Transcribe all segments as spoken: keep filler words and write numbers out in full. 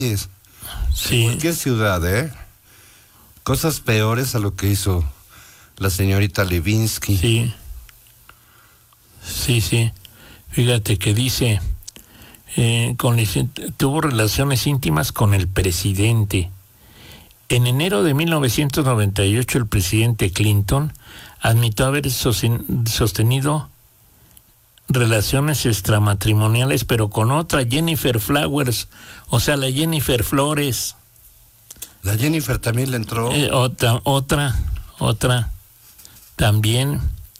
Sí. Cualquier ciudad, ¿eh? Cosas peores a lo que hizo la señorita Levinsky. Sí. Sí, sí. Fíjate que dice, eh, con, tuvo relaciones íntimas con el presidente. En enero de mil novecientos noventa y ocho, el presidente Clinton admitió haber sostenido relaciones extramatrimoniales, pero con otra, Jennifer Flowers, o sea, la Jennifer Flores. La Jennifer también le entró. Eh, otra, otra, otra, también.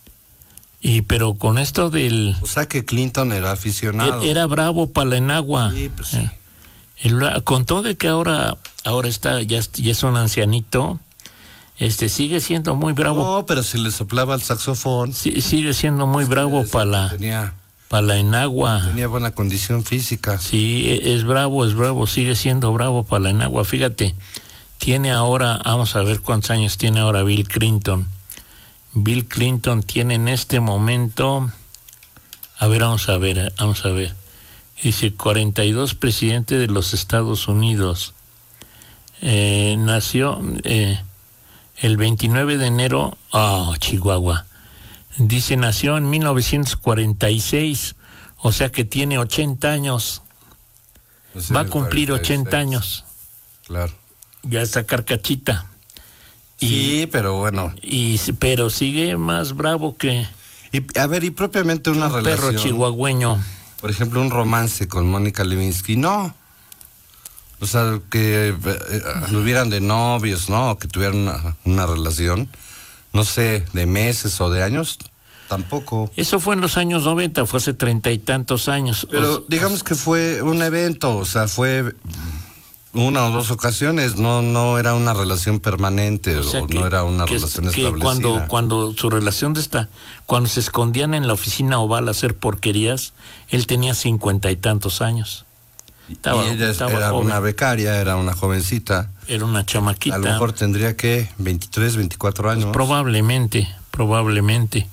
Y pero con esto del... O sea que Clinton era aficionado. Era bravo para la enagua. Sí, pues sí. Eh, el, con todo de que ahora, ahora está, ya, ya es un ancianito, este sigue siendo muy bravo. No, pero si le soplaba el saxofón. Sí, sigue siendo muy bravo para la, tenía, para la enagua. Tenía buena condición física. Sí, es bravo, es bravo, sigue siendo bravo para la enagua. Fíjate, tiene ahora, vamos a ver cuántos años tiene ahora Bill Clinton. Bill Clinton tiene en este momento, a ver, vamos a ver, vamos a ver. Dice cuarenta y dos, presidente de los Estados Unidos. Eh, nació eh, el veintinueve de enero, oh, Chihuahua. Dice, nació en mil novecientos cuarenta y seis, o sea que tiene ochenta años. O sea, va a cumplir cuarenta y seis. ochenta años. Claro. Ya está carcachita. Y, sí, pero bueno. Y, pero sigue más bravo que... Y, a ver, y propiamente una un relación... perro chihuahueño. Por ejemplo, un romance con Mónica Lewinsky, no. O sea, que eh, anduvieran de novios, ¿no? Que tuvieran una, una relación, no sé, de meses o de años, tampoco. Eso fue en los años noventa, fue hace treinta y tantos años. Pero o, digamos que fue un evento, o sea, fue una o dos ocasiones, no no era una relación permanente, o, sea o que, no era una que, relación que establecida. Cuando, cuando su relación de esta, cuando se escondían en la oficina oval a hacer porquerías, él tenía cincuenta y tantos años. Estaba, y ella estaba era joven. una becaria, era una jovencita. Era una chamaquita. A lo mejor tendría que veintitrés, veinticuatro años. Pues probablemente, probablemente.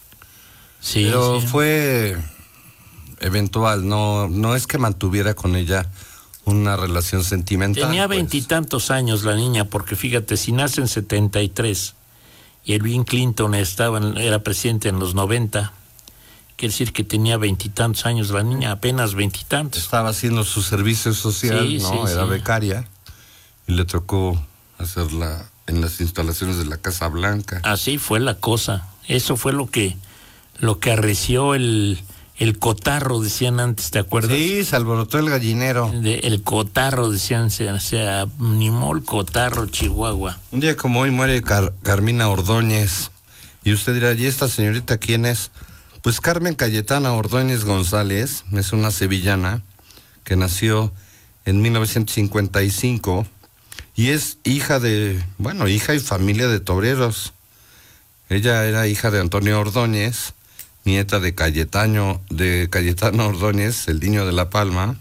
Sí, pero sí. fue eventual, no no es que mantuviera con ella una relación sentimental. Tenía pues. veintitantos años la niña, porque fíjate, si nace en setenta y tres y el Bill Clinton estaba en, era presidente en los noventa, quiere decir que tenía veintitantos años la niña, apenas veintitantos. Estaba haciendo su servicio social, sí, ¿no? Sí, era sí. becaria y le tocó hacerla en las instalaciones de la Casa Blanca. Así fue la cosa. Eso fue lo que lo que arreció el el cotarro, decían antes, ¿te acuerdas? Sí, se alborotó el gallinero. De, el cotarro, decían, se, se animó el cotarro, Chihuahua. Un día como hoy muere Car- Carmina Ordóñez. Y usted dirá, ¿y esta señorita quién es? Pues Carmen Cayetana Ordóñez González, es una sevillana que nació en mil novecientos cincuenta y cinco y es hija de, bueno, hija y familia de toreros. Ella era hija de Antonio Ordóñez, nieta de Cayetano, de Cayetano Ordóñez, el niño de La Palma,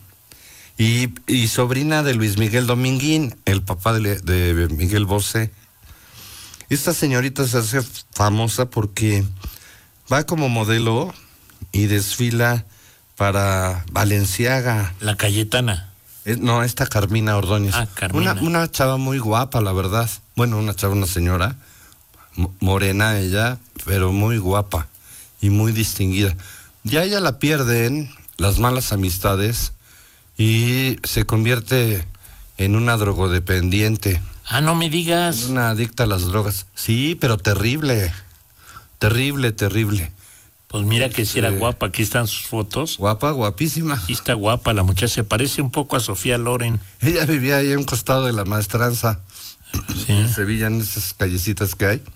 y, y sobrina de Luis Miguel Dominguín, el papá de, de Miguel Bosé. Esta señorita se hace famosa porque va como modelo y desfila para Balenciaga. La Cayetana. Es, no, esta Carmina Ordóñez. Ah, Carmina. Una, una chava muy guapa, la verdad. Bueno, una chava, una señora, morena ella, pero muy guapa y muy distinguida. Ya ella la pierden las malas amistades y se convierte en una drogodependiente. Ah, no me digas. Una adicta a las drogas. Sí, pero terrible. Terrible, terrible. Pues mira que si era guapa, aquí están sus fotos. Guapa, guapísima. Sí está guapa la muchacha, se parece un poco a Sofía Loren. Ella vivía ahí a un costado de la Maestranza. Sí. En Sevilla, en esas callecitas que hay.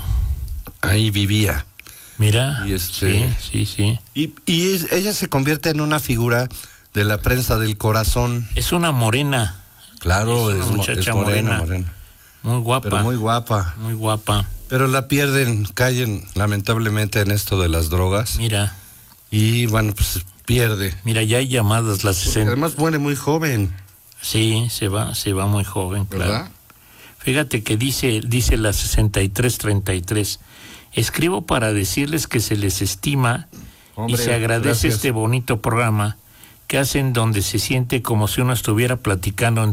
Ahí vivía. Mira, y este, sí, sí, sí. Y, y es, ella se convierte en una figura de la prensa del corazón. Es una morena. Claro, es es, una muchacha es morena, morena. morena. Muy guapa. Pero muy guapa. Muy guapa. Pero la pierden, caen lamentablemente en esto de las drogas. Mira. Y bueno, pues pierde. Mira, ya hay llamadas las sesenta. Además muere muy joven. Sí, se va, se va muy joven, claro. ¿Verdad? Fíjate que dice, dice la sesenta y tres treinta y tres. Escribo para decirles que se les estima Hombre, y se agradece gracias. Este bonito programa que hacen donde se siente como si uno estuviera platicando entre